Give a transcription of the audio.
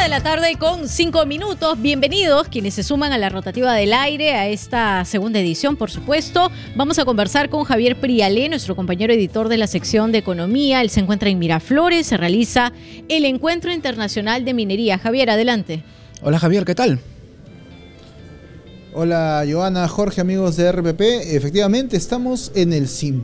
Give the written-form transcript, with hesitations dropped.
de la tarde con 5 minutos. Bienvenidos quienes se suman a la rotativa del aire, a esta segunda edición, por supuesto. Vamos a conversar con Javier Prialé, nuestro compañero editor de la sección de Economía. Él se encuentra en Miraflores, se realiza el Encuentro Internacional de Minería. Javier, adelante. Hola Javier, ¿qué tal? Hola Joana, Jorge, amigos de RPP. Efectivamente, estamos en el